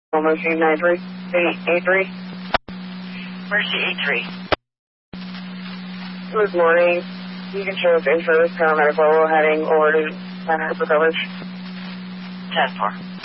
Mercy 83. Mercy 83. Good morning. You can show us insurance, paramedic level heading over to Manhattan for coverage. 10-4.